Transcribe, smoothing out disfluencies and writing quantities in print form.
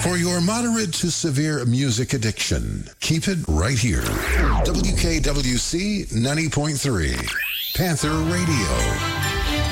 For your moderate to severe music addiction, keep it right here. WKWC 90.3, Panther Radio.